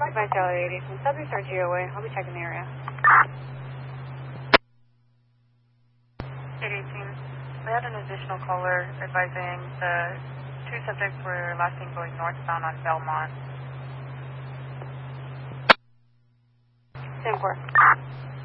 By Charlie 80. Some subjects are GOA. I'll be checking the area. 818. We had an additional caller advising the two subjects were last seen going northbound on Belmont. Same course.